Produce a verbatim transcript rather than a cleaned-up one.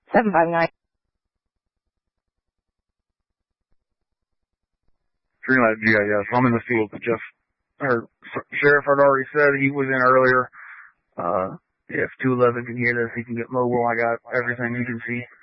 seven five nine. Streamline G I S. I'm in the field. Jeff, or Sheriff had already said he was in earlier. Uh, if two eleven can get us, he can get mobile. I got everything you can see.